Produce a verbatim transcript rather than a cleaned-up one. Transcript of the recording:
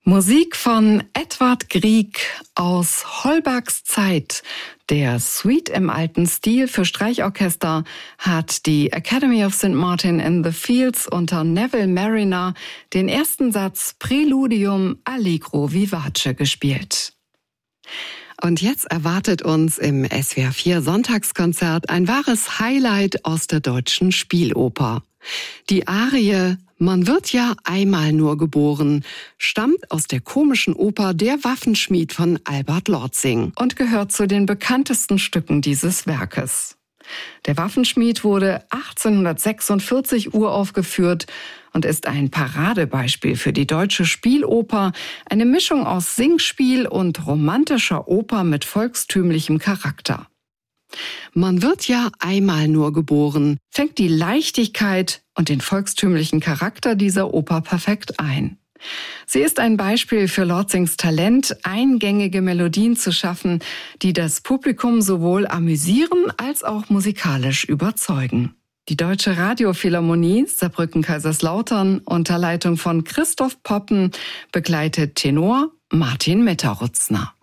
Musik von Edvard Grieg aus Holbergs Zeit. Der Suite im alten Stil für Streichorchester hat die Academy of Saint Martin in the Fields unter Neville Marriner den ersten Satz Präludium Allegro Vivace gespielt. Und jetzt erwartet uns im S W R vier Sonntagskonzert ein wahres Highlight aus der deutschen Spieloper. Die Arie »Man wird ja einmal nur geboren« stammt aus der komischen Oper »Der Waffenschmied« von Albert Lortzing und gehört zu den bekanntesten Stücken dieses Werkes. Der Waffenschmied wurde achtzehnhundertsechsundvierzig uraufgeführt und ist ein Paradebeispiel für die deutsche Spieloper, eine Mischung aus Singspiel und romantischer Oper mit volkstümlichem Charakter. Man wird ja einmal nur geboren, fängt die Leichtigkeit und den volkstümlichen Charakter dieser Oper perfekt ein. Sie ist ein Beispiel für Lortzings Talent, eingängige Melodien zu schaffen, die das Publikum sowohl amüsieren als auch musikalisch überzeugen. Die Deutsche Radiophilharmonie Saarbrücken-Kaiserslautern unter Leitung von Christoph Poppen begleitet Tenor Martin Mitterutzner.